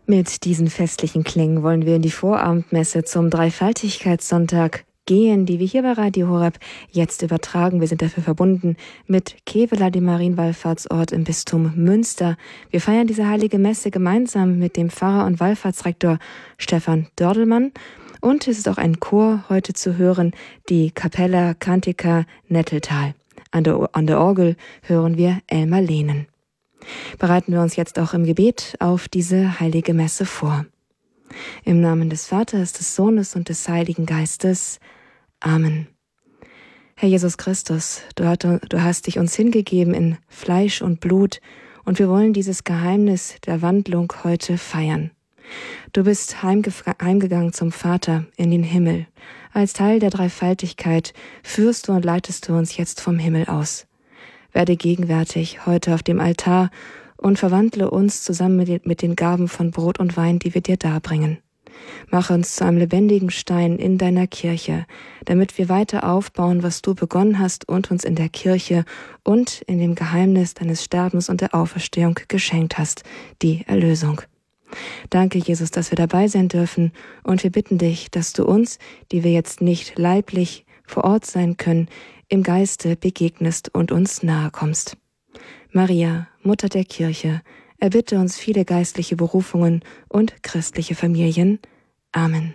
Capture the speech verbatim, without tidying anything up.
Mit diesen festlichen Klängen wollen wir in die Vorabendmesse zum Dreifaltigkeitssonntag gehen, die wir hier bei Radio Horeb jetzt übertragen. Wir sind dafür verbunden mit Kevela, dem Marienwallfahrtsort im Bistum Münster. Wir feiern diese heilige Messe gemeinsam mit dem Pfarrer und Wallfahrtsrektor Stefan Dördelmann. Und es ist auch ein Chor heute zu hören, die Capella Cantica Netteltal. An der, an der Orgel hören wir Elmar Lehnen. Bereiten wir uns jetzt auch im Gebet auf diese heilige Messe vor. Im Namen des Vaters, des Sohnes und des Heiligen Geistes. Amen. Herr Jesus Christus, du hast dich uns hingegeben in Fleisch und Blut und wir wollen dieses Geheimnis der Wandlung heute feiern. Du bist heimge- heimgegangen zum Vater in den Himmel. Als Teil der Dreifaltigkeit führst du und leitest du uns jetzt vom Himmel aus. Werde gegenwärtig heute auf dem Altar und verwandle uns zusammen mit den, mit den Gaben von Brot und Wein, die wir dir darbringen. Mache uns zu einem lebendigen Stein in deiner Kirche, damit wir weiter aufbauen, was du begonnen hast und uns in der Kirche und in dem Geheimnis deines Sterbens und der Auferstehung geschenkt hast, die Erlösung. Danke, Jesus, dass wir dabei sein dürfen und wir bitten dich, dass du uns, die wir jetzt nicht leiblich vor Ort sein können, im Geiste begegnest und uns nahe kommst. Maria, Mutter der Kirche, erbitte uns viele geistliche Berufungen und christliche Familien. Amen.